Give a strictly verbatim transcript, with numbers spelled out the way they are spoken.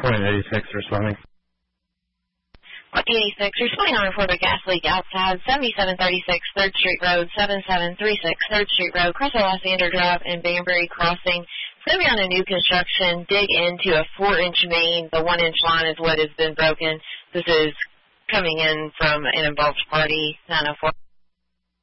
Point eighty-six, responding. eighty-six, responding on report of gas leak outside seventy-seven thirty-six third Street Road, seventy-seven thirty-six third Street Road, Crystal Lysander Drive, and Banbury Crossing. It's going to be on a new construction. Dig into a four-inch main. The one-inch line is what has been broken. This is coming in from an involved party, nine oh four.